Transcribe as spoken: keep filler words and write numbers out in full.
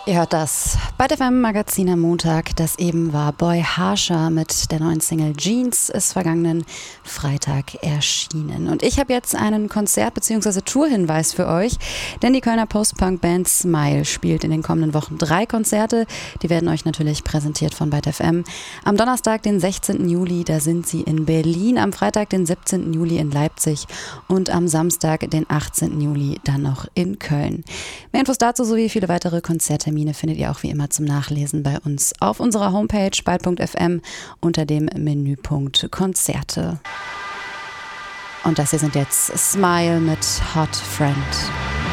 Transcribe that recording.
Ihr hört das bei der F M Magazin am Montag. Das eben war Boy Harsha mit der neuen Single Jeans, ist vergangenen Freitag erschienen. Und ich habe jetzt einen Konzert- bzw. Tourhinweis für euch, denn die Kölner Post-Punk-Band Smile spielt in den kommenden Wochen drei Konzerte. Die werden euch natürlich präsentiert von Byte F M. Am Donnerstag, den sechzehnten Juli, da sind sie in Berlin, am Freitag, den siebzehnten Juli in Leipzig und am Samstag, den achtzehnten Juli, dann noch in Köln. Mehr Infos dazu sowie viele weitere Konzerttermine findet ihr auch wie immer zum Nachlesen bei uns auf unserer Homepage byte punkt f m unter dem Menüpunkt Konzerte. Und das hier sind jetzt Smile mit Hot Friend.